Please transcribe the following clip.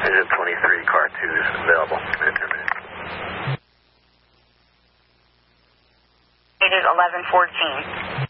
Engine 23, car 2 is available. Terminated. It is 11:14.